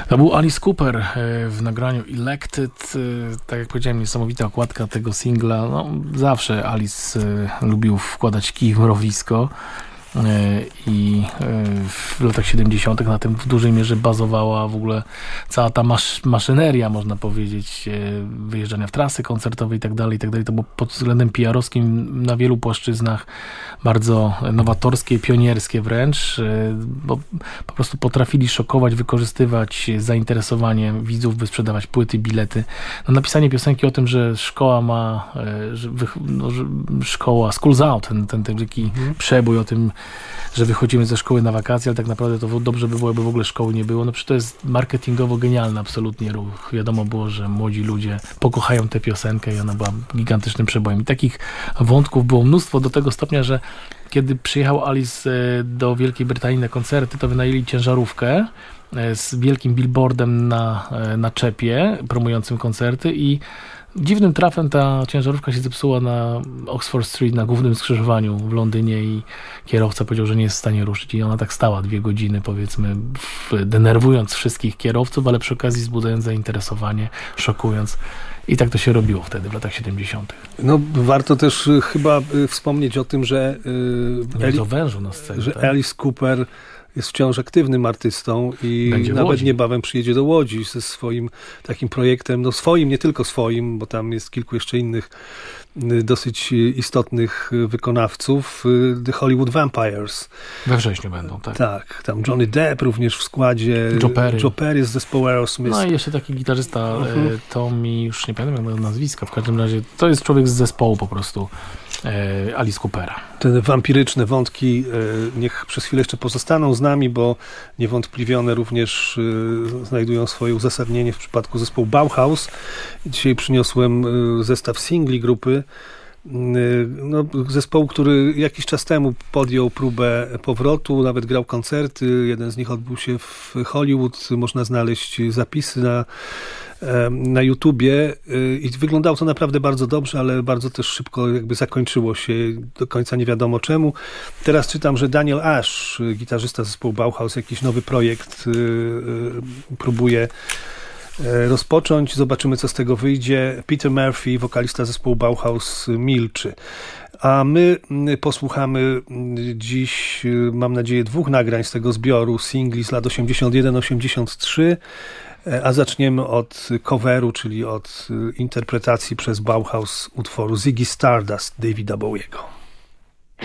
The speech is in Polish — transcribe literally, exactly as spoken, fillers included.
To był Alice Cooper w nagraniu Elected. Tak jak powiedziałem, niesamowita okładka tego singla. No, zawsze Alice lubił wkładać kij w mrowisko i w latach siedemdziesiątych na tym w dużej mierze bazowała w ogóle cała ta masz, maszyneria, można powiedzieć, wyjeżdżania w trasy koncertowe i tak dalej, i tak dalej. To było pod względem P R-owskim na wielu płaszczyznach bardzo nowatorskie, pionierskie wręcz, bo po prostu potrafili szokować, wykorzystywać zainteresowanie widzów, by sprzedawać płyty, bilety. No, napisanie piosenki o tym, że szkoła ma, że, no, że szkoła, School's Out, ten, ten, ten taki hmm. przebój o tym, że wychodzimy ze szkoły na wakacje, ale tak naprawdę to dobrze by było, jakby w ogóle szkoły nie było. No przecież to jest marketingowo genialny absolutnie ruch. Wiadomo było, że młodzi ludzie pokochają tę piosenkę i ona była gigantycznym przebojem. I takich wątków było mnóstwo do tego stopnia, że kiedy przyjechał Alice do Wielkiej Brytanii na koncerty, to wynajęli ciężarówkę z wielkim billboardem na, na czepie promującym koncerty i dziwnym trafem ta ciężarówka się zepsuła na Oxford Street, na głównym skrzyżowaniu w Londynie i kierowca powiedział, że nie jest w stanie ruszyć i ona tak stała dwie godziny, powiedzmy, denerwując wszystkich kierowców, ale przy okazji wzbudzając zainteresowanie, szokując. I tak to się robiło wtedy, w latach siedemdziesiątych. No, warto też chyba wspomnieć o tym, że, yy, Eli- wężu na scenie, że tak? Alice Cooper jest wciąż aktywnym artystą i Będzie nawet niebawem przyjedzie do Łodzi ze swoim takim projektem, no swoim, nie tylko swoim, bo tam jest kilku jeszcze innych dosyć istotnych wykonawców, The Hollywood Vampires. We wrześniu będą, tak? Tak, tam Johnny Depp również w składzie, Joe Perry, Joe Perry z zespołu Aerosmith. No i jeszcze taki gitarzysta uh-huh. Tommy, już nie pamiętam jak nazwiska, w każdym razie to jest człowiek z zespołu po prostu e, Alice Coopera. Te wampiryczne wątki e, niech przez chwilę jeszcze pozostaną z nami, bo niewątpliwie one również e, znajdują swoje uzasadnienie w przypadku zespołu Bauhaus. Dzisiaj przyniosłem e, zestaw singli grupy, no, zespołu, który jakiś czas temu podjął próbę powrotu, nawet grał koncerty, jeden z nich odbył się w Hollywood, można znaleźć zapisy na, na YouTubie i wyglądało to naprawdę bardzo dobrze, ale bardzo też szybko jakby zakończyło się, do końca nie wiadomo czemu. Teraz czytam, że Daniel Ash, gitarzysta zespołu Bauhaus, jakiś nowy projekt próbuje rozpocząć. Zobaczymy, co z tego wyjdzie. Peter Murphy, wokalista zespołu Bauhaus, milczy. A my posłuchamy dziś, mam nadzieję, dwóch nagrań z tego zbioru singli z lat osiemdziesiąt jeden osiemdziesiąt trzy, a zaczniemy od coveru, czyli od interpretacji przez Bauhaus utworu Ziggy Stardust Davida Bowiego.